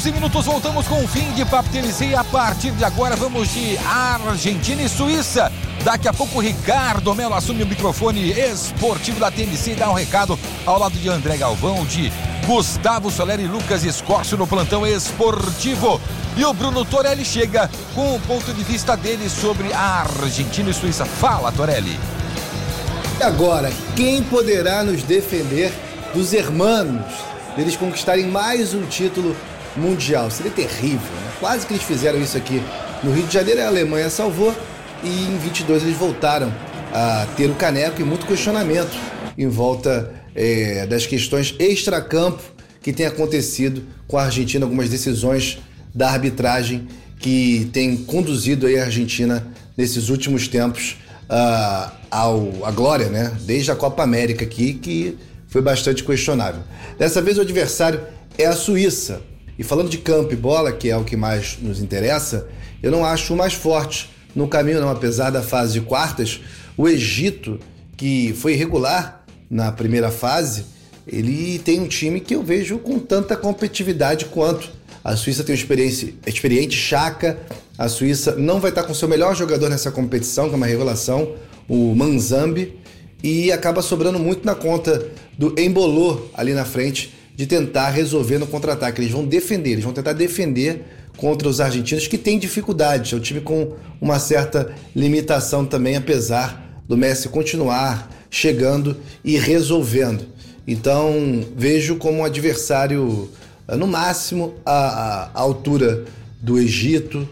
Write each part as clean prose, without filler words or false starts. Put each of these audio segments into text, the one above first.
14 minutos, voltamos com o fim de Papo TNC. A partir de agora vamos de Argentina e Suíça. Daqui a pouco o Ricardo Melo assume o microfone esportivo da TNC e dá um recado ao lado de André Galvão, de Gustavo Soler e Lucas Escorcio no plantão esportivo. E o Bruno Torelli chega com o ponto de vista dele sobre a Argentina e Suíça. Fala, Torelli. E agora, quem poderá nos defender dos hermanos, deles conquistarem mais um título mundial? Seria terrível, né? Quase que eles fizeram isso aqui no Rio de Janeiro, a Alemanha salvou e em 22 eles voltaram a ter o caneco e muito questionamento em volta das questões extracampo que tem acontecido com a Argentina, algumas decisões da arbitragem que tem conduzido aí a Argentina nesses últimos tempos à glória, né? Desde a Copa América aqui, que foi bastante questionável. Dessa vez o adversário é a Suíça. E falando de campo e bola, que é o que mais nos interessa, eu não acho o mais forte no caminho não, apesar da fase de quartas. O Egito, que foi irregular na primeira fase, ele tem um time que eu vejo com tanta competitividade quanto. A Suíça tem um experiente Xhaka. A Suíça não vai estar com seu melhor jogador nessa competição, que é uma revelação, o Manzambi, e acaba sobrando muito na conta do Embolô ali na frente, de tentar resolver no contra-ataque. Eles vão tentar defender contra os argentinos, que têm dificuldade. É um time com uma certa limitação também, apesar do Messi continuar chegando e resolvendo. Então, vejo como um adversário, no máximo, à altura do Egito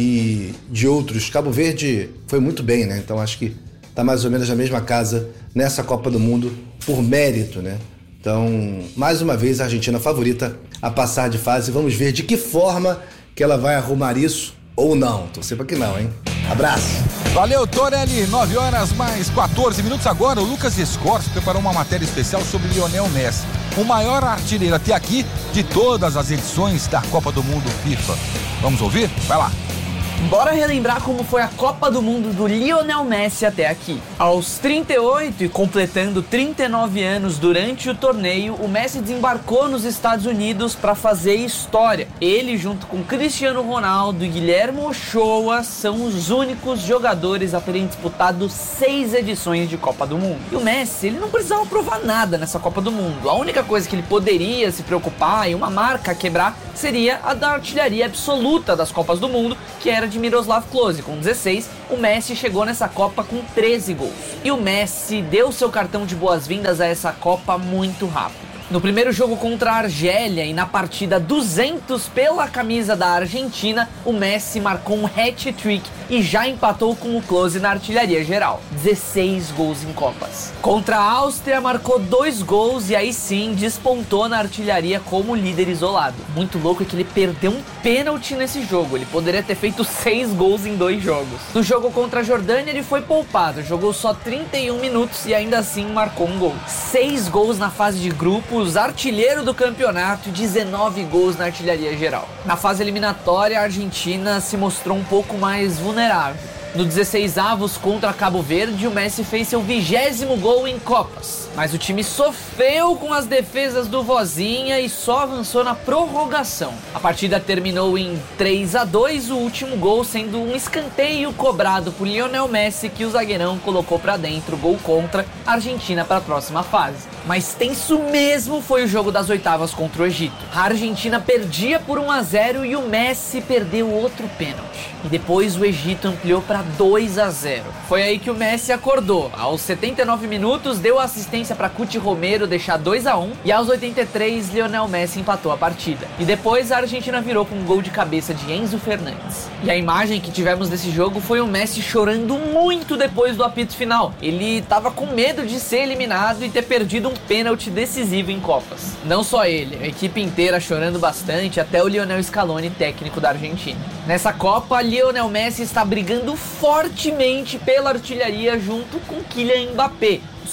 e de outros. Cabo Verde foi muito bem, né? Então, acho que está mais ou menos na mesma casa nessa Copa do Mundo por mérito, né? Então, mais uma vez, a Argentina favorita a passar de fase. Vamos ver de que forma que ela vai arrumar isso ou não. Torcer para que não, hein? Abraço! Valeu, Torelli. 9 horas mais 14 minutos agora. O Lucas Escorcio preparou uma matéria especial sobre Lionel Messi, o maior artilheiro até aqui de todas as edições da Copa do Mundo FIFA. Vamos ouvir? Vai lá! Bora relembrar como foi a Copa do Mundo do Lionel Messi até aqui. Aos 38 e completando 39 anos durante o torneio, o Messi desembarcou nos Estados Unidos para fazer história. Ele, junto com Cristiano Ronaldo e Guilherme Ochoa, são os únicos jogadores a terem disputado 6 edições de Copa do Mundo. E o Messi, ele não precisava provar nada nessa Copa do Mundo. A única coisa que ele poderia se preocupar e uma marca a quebrar seria a da artilharia absoluta das Copas do Mundo, que era de Miroslav Klose. Com 16, o Messi chegou nessa Copa com 13 gols. E o Messi deu seu cartão de boas-vindas a essa Copa muito rápido. No primeiro jogo contra a Argélia e na partida 200 pela camisa da Argentina, o Messi marcou um hat-trick e já empatou com o Klose na artilharia geral. 16 gols em Copas. Contra a Áustria marcou 2 gols e aí sim despontou na artilharia como líder isolado. Muito louco é que ele perdeu um pênalti nesse jogo. Ele poderia ter feito 6 gols em 2 jogos. No jogo contra a Jordânia ele foi poupado, jogou só 31 minutos e ainda assim marcou um gol. 6 gols na fase de grupos, artilheiro do campeonato e 19 gols na artilharia geral. Na fase eliminatória, a Argentina se mostrou um pouco mais vulnerável. No 16avos contra Cabo Verde, o Messi fez seu 20º gol em Copas. Mas o time sofreu com as defesas do Vozinha e só avançou na prorrogação. A partida terminou em 3-2, o último gol sendo um escanteio cobrado por Lionel Messi, que o zagueirão colocou pra dentro, gol contra a Argentina para a próxima fase. Mas tenso mesmo foi o jogo das oitavas contra o Egito. A Argentina perdia por 1-0 e o Messi perdeu outro pênalti. E depois o Egito ampliou para 2-0. Foi aí que o Messi acordou. Aos 79 minutos deu assistência para Cuti Romero deixar 2-1 e aos 83 Lionel Messi empatou a partida. E depois a Argentina virou com um gol de cabeça de Enzo Fernandes. E a imagem que tivemos desse jogo foi o Messi chorando muito depois do apito final. Ele estava com medo de ser eliminado e ter perdido um pênalti decisivo em Copas. Não só ele, a equipe inteira chorando bastante, até o Lionel Scaloni, técnico da Argentina. Nessa Copa, Lionel Messi está brigando fortemente pela artilharia junto com Kylian Mbappé. O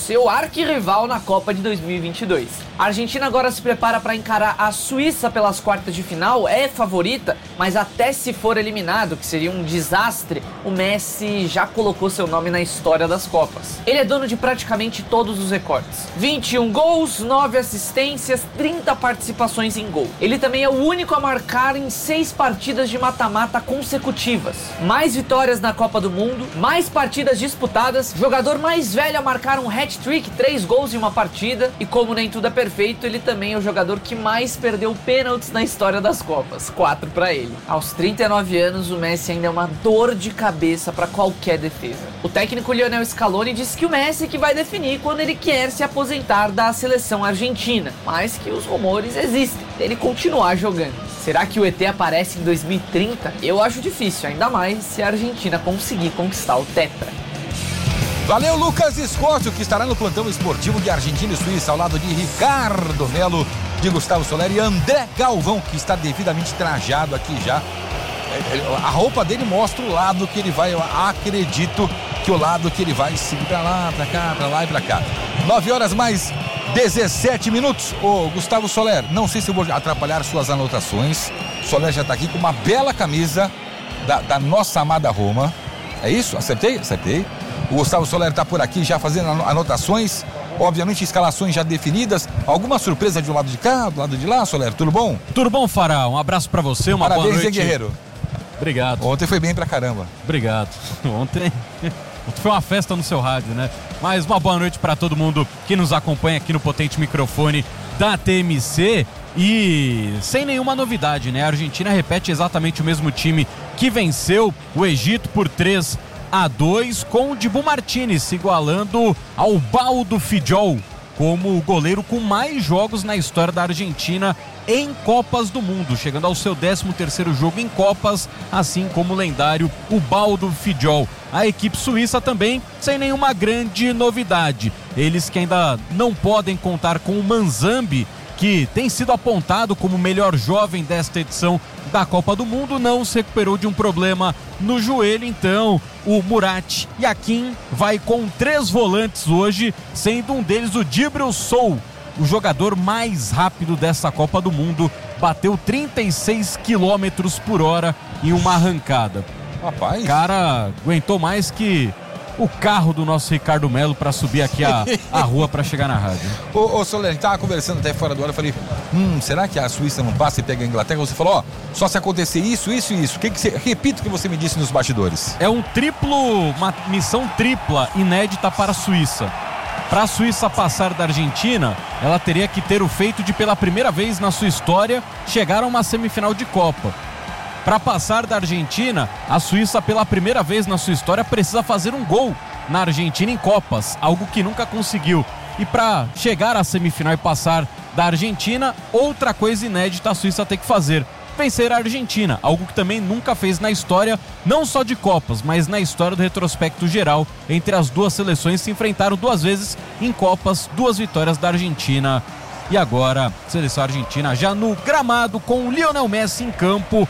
seu arquirrival na Copa de 2022. A Argentina agora se prepara para encarar a Suíça pelas quartas de final, é favorita, mas até se for eliminado, que seria um desastre, o Messi já colocou seu nome na história das Copas. Ele é dono de praticamente todos os recordes. 21 gols, 9 assistências, 30 participações em gol. Ele também é o único a marcar em 6 partidas de mata-mata consecutivas. Mais vitórias na Copa do Mundo, mais partidas disputadas, jogador mais velho a marcar um hat-trick, 3 gols em uma partida, e como nem tudo é perfeito, ele também é o jogador que mais perdeu pênaltis na história das Copas, 4 para ele. Aos 39 anos, o Messi ainda é uma dor de cabeça para qualquer defesa. O técnico Lionel Scaloni disse que o Messi que vai definir quando ele quer se aposentar da seleção argentina, mas que os rumores existem dele continuar jogando. Será que o ET aparece em 2030? Eu acho difícil, ainda mais se a Argentina conseguir conquistar o Tetra. Valeu, Lucas Escócio, que estará no plantão esportivo de Argentina e Suíça, ao lado de Ricardo Melo, de Gustavo Soler e André Galvão, que está devidamente trajado aqui já. A roupa dele mostra o lado que ele vai, eu acredito que o lado que ele vai seguir pra lá, pra cá, pra lá e pra cá. 9 horas mais 17 minutos. Ô, Gustavo Soler, não sei se eu vou atrapalhar suas anotações. Soler já tá aqui com uma bela camisa da nossa amada Roma. É isso? Acertei? Acertei. O Gustavo Soler tá por aqui já fazendo anotações, obviamente escalações já definidas. Alguma surpresa de um lado de cá, do lado de lá, Soler? Tudo bom? Tudo bom, Fará? Um abraço pra você, uma boa noite. Parabéns, guerreiro. Obrigado. Ontem foi bem pra caramba. Obrigado. Ontem foi uma festa no seu rádio, né? Mas uma boa noite pra todo mundo que nos acompanha aqui no potente microfone da TMC. E sem nenhuma novidade, né? A Argentina repete exatamente o mesmo time que venceu o Egito por 3-2, com o Dibu Martínez se igualando ao Baldo Fidjol como o goleiro com mais jogos na história da Argentina em Copas do Mundo, chegando ao seu 13º jogo em Copas, assim como o lendário Baldo Fidjol. A equipe suíça também sem nenhuma grande novidade. Eles que ainda não podem contar com o Manzambi, que tem sido apontado como o melhor jovem desta edição da Copa do Mundo, não se recuperou de um problema no joelho. Então o Murat Yakin vai com 3 volantes hoje, sendo um deles o Djibril Sow, o jogador mais rápido dessa Copa do Mundo, bateu 36 km por hora em uma arrancada. Rapaz, o cara aguentou mais que o carro do nosso Ricardo Melo para subir aqui a rua para chegar na rádio. Ô Soler, a gente tava conversando até fora do ar, eu falei, será que a Suíça não passa e pega a Inglaterra? Você falou, só se acontecer isso, isso e isso. Repita o que você me disse nos bastidores. É uma missão tripla inédita para a Suíça. Para a Suíça passar da Argentina, ela teria que ter o feito de, pela primeira vez na sua história, chegar a uma semifinal de Copa. Para passar da Argentina, a Suíça, pela primeira vez na sua história, precisa fazer um gol na Argentina em Copas, algo que nunca conseguiu. E para chegar à semifinal e passar da Argentina, outra coisa inédita a Suíça tem que fazer: vencer a Argentina, algo que também nunca fez na história, não só de Copas, mas na história do retrospecto geral. Entre as duas seleções se enfrentaram 2 vezes em Copas, 2 vitórias da Argentina. E agora, a seleção argentina já no gramado com o Lionel Messi em campo.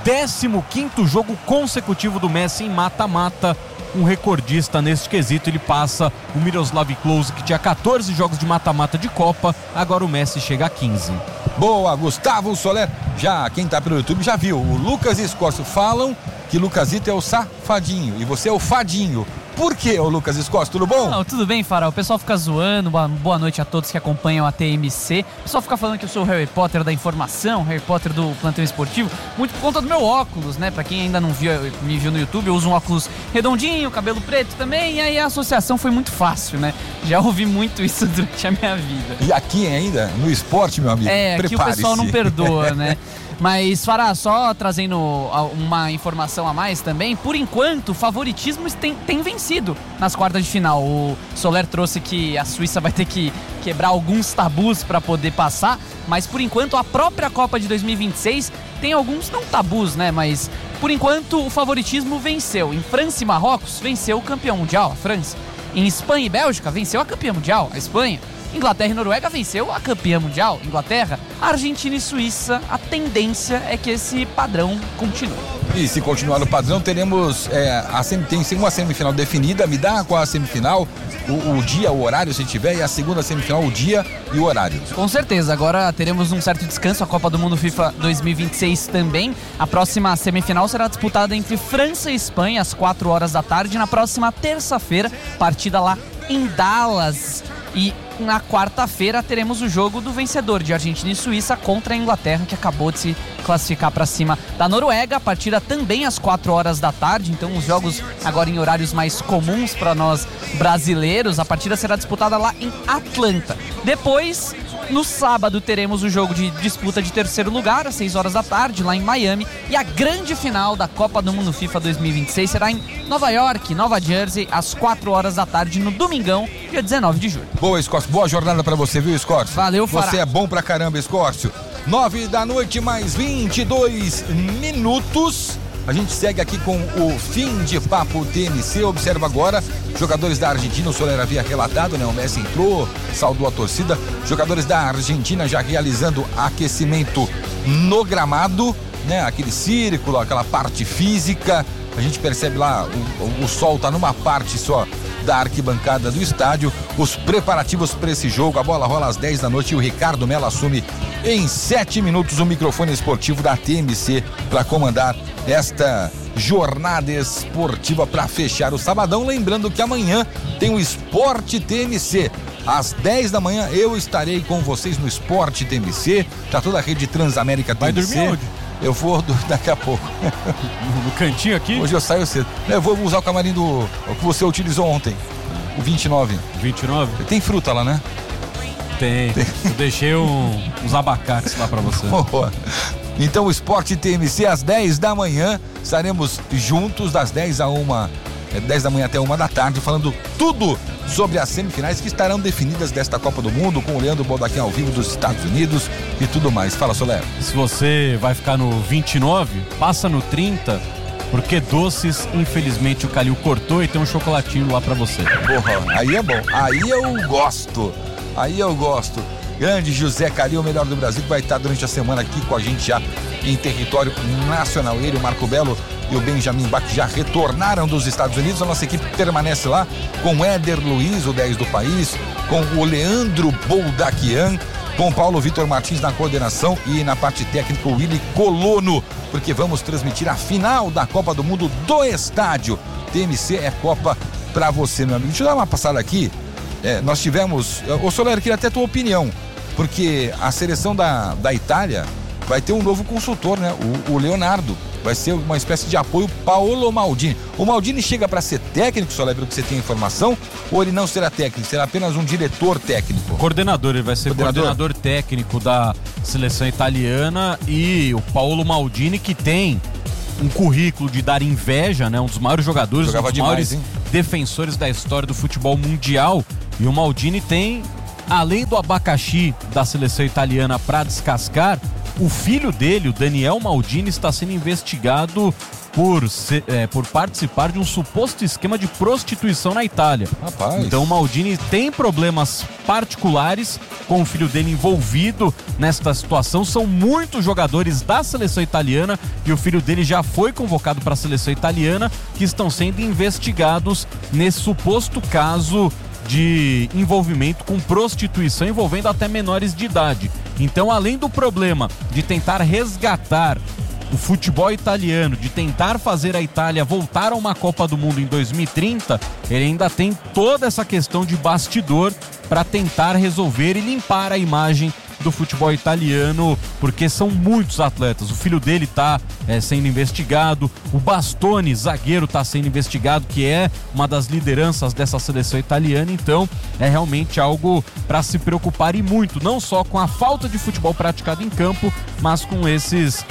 15º jogo consecutivo do Messi em mata-mata. Um recordista neste quesito, ele passa o Miroslav Klose, que tinha 14 jogos de mata-mata de Copa. Agora o Messi chega a 15. Boa, Gustavo Soler. Já quem tá pelo YouTube já viu. O Lucas Escócio falam que Lucasito é o safadinho e você é o fadinho. Por quê, ô Lucas Escócio? Tudo bom? Não, tudo bem, Farol. O pessoal fica zoando. Boa noite a todos que acompanham a TMC. O pessoal fica falando que eu sou o Harry Potter da informação, Harry Potter do plantão esportivo, muito por conta do meu óculos, né? Pra quem ainda não me viu no YouTube, eu uso um óculos redondinho, cabelo preto também, e aí a associação foi muito fácil, né? Já ouvi muito isso durante a minha vida. E aqui ainda, no esporte, meu amigo, aqui o pessoal não perdoa, né? Mas, Fará, só trazendo uma informação a mais também, por enquanto o favoritismo tem vencido nas quartas de final. O Soler trouxe que a Suíça vai ter que quebrar alguns tabus para poder passar, mas por enquanto a própria Copa de 2026 tem alguns, não tabus, né? Mas por enquanto o favoritismo venceu. Em França e Marrocos venceu o campeão mundial, a França. Em Espanha e Bélgica venceu a campeã mundial, a Espanha. Inglaterra e Noruega venceu a campeã mundial, Inglaterra. Argentina e Suíça, a tendência é que esse padrão continue. E se continuar no padrão, teremos tem uma semifinal definida. Me dá qual a semifinal, o dia, o horário, se tiver, e a segunda semifinal, o dia e o horário. Com certeza, agora teremos um certo descanso, a Copa do Mundo FIFA 2026 também. A próxima semifinal será disputada entre França e Espanha às 4 horas da tarde, na próxima terça-feira, partida lá em Dallas. E na quarta-feira teremos o jogo do vencedor de Argentina e Suíça contra a Inglaterra, que acabou de se classificar para cima da Noruega. A partida também às 4 horas da tarde, então os jogos agora em horários mais comuns para nós brasileiros. A partida será disputada lá em Atlanta. Depois, no sábado, teremos o jogo de disputa de terceiro lugar, às 6 horas da tarde, lá em Miami. E a grande final da Copa do Mundo FIFA 2026 será em Nova York, Nova Jersey, às 4 horas da tarde, no domingão, dia 19 de julho. Boa, Escórcio. Boa jornada pra você, viu, Escórcio? Valeu, Fará. Você é bom pra caramba, Escórcio. 9 da noite, mais 22 minutos. A gente segue aqui com o fim de papo TMC. Observa agora, jogadores da Argentina, o Soler havia relatado, né? O Messi entrou, saudou a torcida. Jogadores da Argentina já realizando aquecimento no gramado, né? Aquele círculo, aquela parte física. A gente percebe lá, o sol tá numa parte só da arquibancada do estádio. Os preparativos para esse jogo, a bola rola às 10 da noite e o Ricardo Mello assume em 7 minutos o microfone esportivo da TMC para comandar esta jornada esportiva para fechar o sabadão. Lembrando que amanhã tem o Esporte TMC. Às 10 da manhã eu estarei com vocês no Esporte TMC, tá toda a rede Transamérica TMC. Vai dormir onde? Eu vou daqui a pouco. No cantinho aqui? Hoje eu saio cedo. Eu vou usar o camarim o que você utilizou ontem, o 29. 29? Tem fruta lá, né? Tem. Eu deixei uns abacates lá pra você. Boa. Então o Esporte TMC às 10 da manhã, estaremos juntos das 10 da manhã até 1 da tarde, falando tudo sobre as semifinais que estarão definidas desta Copa do Mundo, com o Leandro Baldaquim ao vivo dos Estados Unidos e tudo mais. Fala, Soler. Se você vai ficar no 29, passa no 30, porque doces, infelizmente, o Calil cortou e tem um chocolatinho lá pra você. Porra, aí é bom. Aí eu gosto. Grande José Calil, o melhor do Brasil, que vai estar durante a semana aqui com a gente já em território nacional. Ele, o Marco Belo e o Benjamin Bach já retornaram dos Estados Unidos. A nossa equipe permanece lá com o Éder Luiz, o 10 do país, com o Leandro Boldaquian, com o Paulo Vitor Martins na coordenação e na parte técnica o Willy Colono, porque vamos transmitir a final da Copa do Mundo do estádio. TMC é Copa pra você, meu amigo. Deixa eu dar uma passada aqui. Nós tivemos... Ô Soler, queria até a tua opinião, porque a seleção da Itália vai ter um novo consultor, né? O Leonardo. Vai ser uma espécie de apoio Paolo Maldini. O Maldini chega para ser técnico, Soler, pelo que você tem informação, ou ele não será técnico, será apenas um diretor técnico? Coordenador, ele vai ser coordenador técnico da seleção italiana, e o Paolo Maldini, que tem um currículo de dar inveja, né? Um dos maiores jogadores, jogava um dos maiores defensores da história do futebol mundial. E o Maldini tem, além do abacaxi da seleção italiana para descascar, o filho dele, o Daniel Maldini, está sendo investigado por participar de um suposto esquema de prostituição na Itália. Rapaz. Então o Maldini tem problemas particulares com o filho dele envolvido nesta situação. São muitos jogadores da seleção italiana e o filho dele já foi convocado para a seleção italiana, que estão sendo investigados nesse suposto caso de envolvimento com prostituição envolvendo até menores de idade. Então, além do problema de tentar resgatar o futebol italiano, de tentar fazer a Itália voltar a uma Copa do Mundo em 2030, ele ainda tem toda essa questão de bastidor para tentar resolver e limpar a imagem do futebol italiano, porque são muitos atletas. O filho dele está sendo investigado, o Bastoni, zagueiro, está sendo investigado, que é uma das lideranças dessa seleção italiana. Então é realmente algo para se preocupar, e muito, não só com a falta de futebol praticado em campo, mas com esses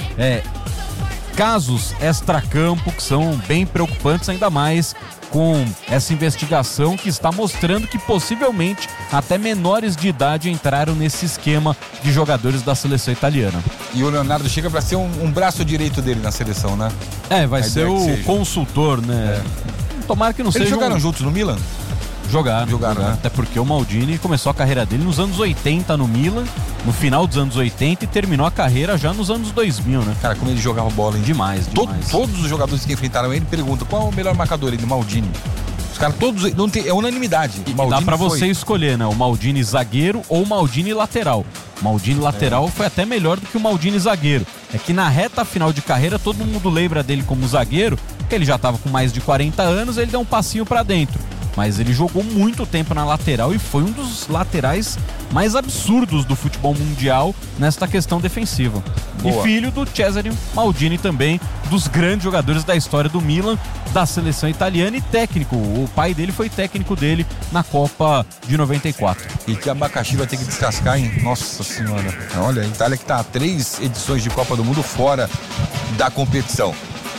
casos extracampo que são bem preocupantes, ainda mais com essa investigação que está mostrando que possivelmente até menores de idade entraram nesse esquema de jogadores da seleção italiana. E o Leonardo chega para ser um braço direito dele na seleção, né? Vai ser o consultor, né? Tomara que não seja. Eles jogaram juntos no Milan? Jogaram, né? Até porque o Maldini começou a carreira dele nos anos 80 no Milan, no final dos anos 80, e terminou a carreira já nos anos 2000, né? Cara, como ele jogava bola, hein? Demais. Todos os jogadores que enfrentaram ele perguntam qual é o melhor marcador ele, Maldini. Os caras todos, não tem, é unanimidade. E dá pra você escolher, né? O Maldini zagueiro ou o Maldini lateral. O Maldini lateral foi até melhor do que o Maldini zagueiro. É que na reta final de carreira todo mundo lembra dele como zagueiro, porque ele já tava com mais de 40 anos, ele deu um passinho pra dentro. Mas ele jogou muito tempo na lateral e foi um dos laterais mais absurdos do futebol mundial nesta questão defensiva. Boa. E filho do Cesare Maldini também, dos grandes jogadores da história do Milan, da seleção italiana, e técnico. O pai dele foi técnico dele na Copa de 94. E que abacaxi vai ter que descascar, hein? Nossa Senhora. Olha, a Itália que tá a 3 edições de Copa do Mundo fora da competição.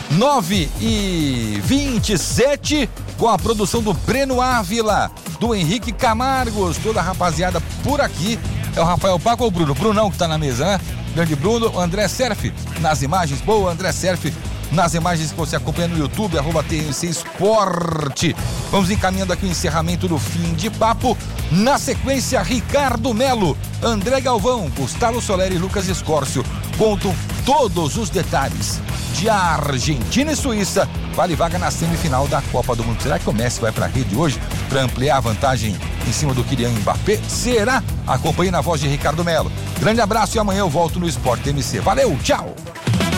9h27, com a produção do Breno Ávila, do Henrique Camargos, toda a rapaziada por aqui. É o Rafael Paco ou o Bruno? Brunão que tá na mesa, né? Grande Bruno, André Serf nas imagens. Boa, André Serf nas imagens que você acompanha no YouTube, @TMC Esporte. Vamos encaminhando aqui o encerramento do Fim de Papo. Na sequência, Ricardo Melo, André Galvão, Gustavo Soler e Lucas Escórcio contam todos os detalhes de Argentina e Suíça. Vale vaga na semifinal da Copa do Mundo. Será que o Messi vai para a rede hoje para ampliar a vantagem em cima do Kylian Mbappé? Será? Acompanhe na voz de Ricardo Melo. Grande abraço e amanhã eu volto no Sport TMC. Valeu, tchau!